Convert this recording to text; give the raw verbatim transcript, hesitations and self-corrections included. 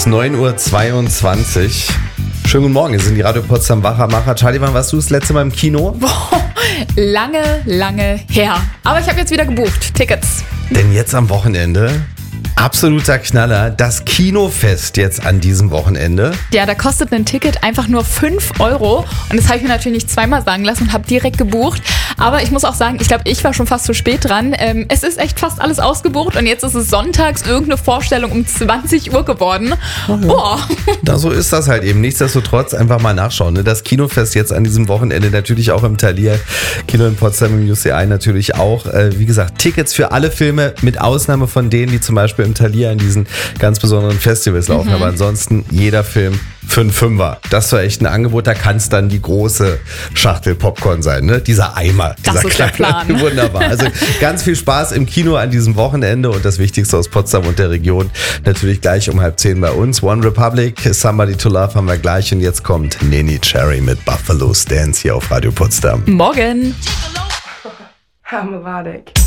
ist neun Uhr zweiundzwanzig. Schönen guten Morgen, hier sind die Radio Potsdam Wachermacher. Charlie, wann warst du das letzte Mal im Kino? Boah, lange, lange her. Aber ich habe jetzt wieder gebucht. Tickets. Denn jetzt am Wochenende, absoluter Knaller, das Kinofest jetzt an diesem Wochenende. Ja, da kostet ein Ticket einfach nur fünf Euro. Und das habe ich mir natürlich nicht zweimal sagen lassen und habe direkt gebucht. Aber ich muss auch sagen, ich glaube, ich war schon fast zu spät dran. Ähm, es ist echt fast alles ausgebucht und jetzt ist es sonntags irgendeine Vorstellung um zwanzig Uhr geworden. Oh ja. Boah. Da so ist das halt eben. Nichtsdestotrotz einfach mal nachschauen. Ne? Das Kinofest jetzt an diesem Wochenende natürlich auch im Thalia Kino in Potsdam, im U C I natürlich auch. Äh, wie gesagt, Tickets für alle Filme mit Ausnahme von denen, die zum Beispiel im Thalia an diesen ganz besonderen Festivals laufen. Mhm. Aber ansonsten jeder Film für einen Fünfer. Das war echt ein Angebot. Da kann es dann die große Schachtel Popcorn sein, ne? Dieser Eimer. Das dieser ist der Plan. Wunderbar. Also ganz viel Spaß im Kino an diesem Wochenende und das Wichtigste aus Potsdam und der Region natürlich gleich um halb zehn bei uns. One Republic, Somebody to Love haben wir gleich und jetzt kommt Neneh Cherry mit Buffalo Stance hier auf Radio Potsdam. Morgen. I'm erotic.